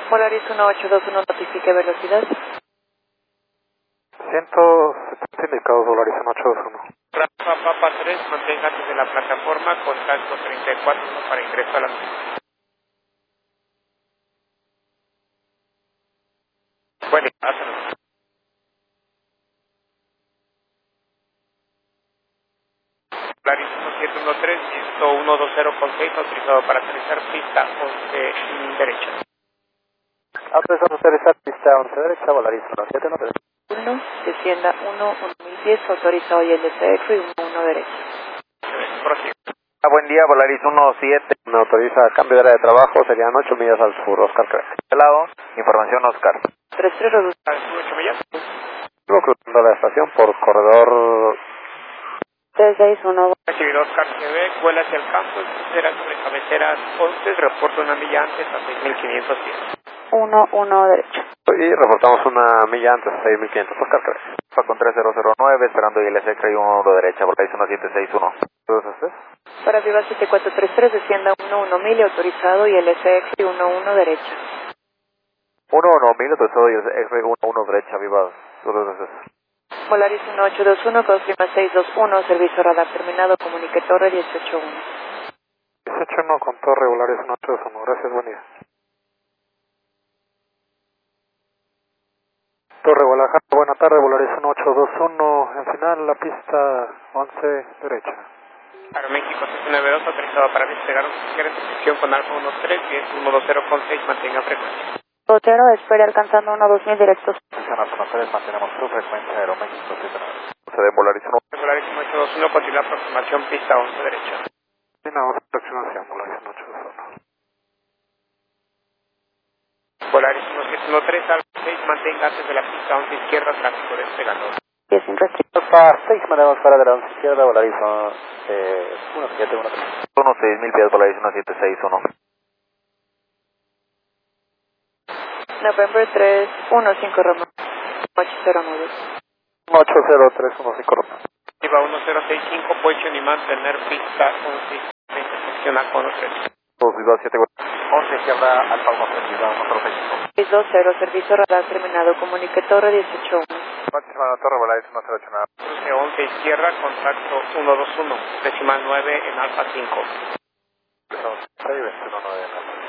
Polaris 1821, notifique velocidad. 170 indicados, Polaris 1821. Papa 3, mantenga antes de la plataforma, contacto 34 para ingreso a la pista. Bueno, hácenos. Polaris 1713, 120 autorizado para aterrizar pista 11 derecha. Autorizado a aterrizar pista 11 derecha, Polaris 1713. 1, descienda 1010, autorizado y LCX y 11 derecha. Prosigue. Buen día, Polaris 17. Me autoriza cambio de área de trabajo, serían 8 millas al sur, Oscar Craig. De lado, información Oscar. 33 reducido. 8 millas. Luego cruzando la estación por corredor 361. Recibido Oscar GB, vuela hacia el campus, será sobre cabeceras 11, reporta una milla antes a 6500 pies. 1 derecha. y reportamos una milla antes, 6500, Oscar Craig. Con 3009, esperando ILS y 1 derecha, Polaris 1761. ¿Entonces usted? Para Viva 7433, descienda 1000 y autorizado y LCX y 11 derecha. 1000, autorizado ILS 11 derecha, Viva. Entonces, Polaris 1821, confirma 621, servicio radar terminado, comunique torre 181. 181 con torre, Polaris 1821, gracias, buen día. Torre Guadalajara, buena tarde, Polaris 1821, en final la pista 11 derecha. Aeroméxico 792, autorizado para despegar un pasajero en posición con Alfa 13, 120.6, mantenga frecuencia. Rotero, espere alcanzando 2000 directos. Posición Alfa 3, mantenemos su frecuencia, Aeroméxico 792. Procede Polaris 1. Polaris 1821, continúa aproximación pista 11 derecha. Continuamos aproximación, Polaris 1821. Polaris 1713, Alfa 6, mantenga antes de la pista 11 izquierda, tráfico despegando. 10 sin restricción. Alfa 6, mantenemos para de la 11 izquierda, Polaris 1713. 6000 pies, Polaris 1761. November 3, 15 Roma. 809. 8031 Roma. Iba 1065, position y mantener pista 11, intersecciona con 13. 11 izquierda, Alfa 13, Viva 105. 620, servicio radar terminado, comunique torre 181. Máxima torre, Polaris 1089. Cruce 11 izquierda, contacto 121, decimal 9 en Alfa 5. 21.9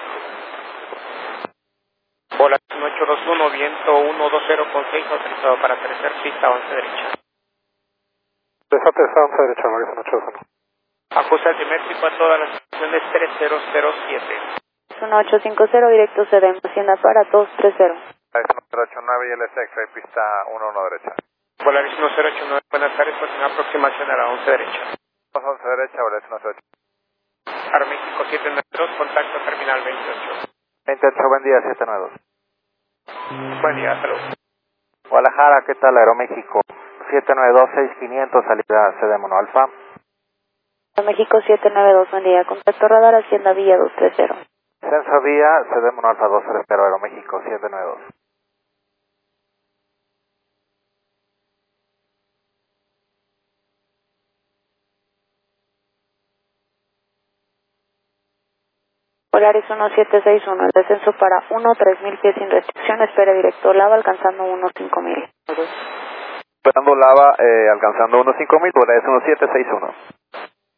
Polaris 1821, viento 120.6, autorizado para aterrizar pista 11 derecha. Desate 11 derecha, Polaris 1821. Ajuste altimétrico a todas las estaciones 3007. 1850, directo CDM, hacienda para 230. Polaris 1089 y LSX, pista 11 derecha. Polaris 1089, buenas tardes, continúa aproximación a la 11 derecha. 11 derecha, Polaris 18. Aeroméxico 792, contacto terminal 28. 28, buen día, 792. Buen día, salud. Guadalajara, ¿qué tal? Aeroméxico 792-6500, salida CDM Alfa. México 792, buen día, contacto radar, hacienda Villa 230. Censo Vía, CDM Alfa 230, Aeroméxico 792. Polaris 1761, el descenso para 3000 pies sin restricción, espere directo Lava alcanzando 5000. Esperando Lava, alcanzando 5000, Polaris 1761.